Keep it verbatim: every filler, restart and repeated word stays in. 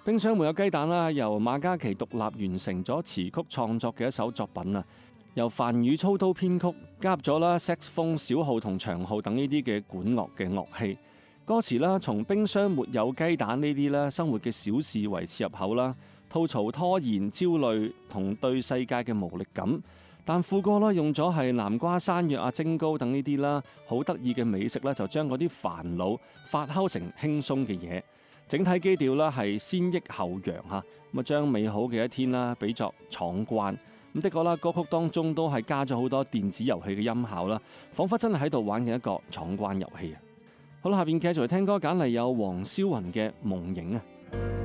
冰箱沒有雞蛋啦，由馬嘉祺獨立完成咗詞曲創作嘅一首作品啊，由梵宇操刀編曲，加入咗啦薩克斯風、小號同長號等呢啲嘅管樂嘅樂器。歌詞啦，從冰箱沒有雞蛋呢啲啦生活嘅小事為切入口啦，吐槽拖延、焦慮同對世界嘅無力感。但副歌啦用咗係南瓜、山藥啊、蒸糕等呢啲啦，好得意嘅美食啦，就將嗰啲煩惱發酵成輕鬆嘅嘢。整體基調啦係先抑後揚嚇，咁啊將美好嘅一天啦比作闖關。咁的確啦，歌曲當中都係加咗好多電子遊戲嘅音效啦，彷彿真係喺度玩緊一個闖關遊戲啊！好啦，下邊繼續嚟聽歌，揀嚟有黃霄雲嘅《夢影》啊。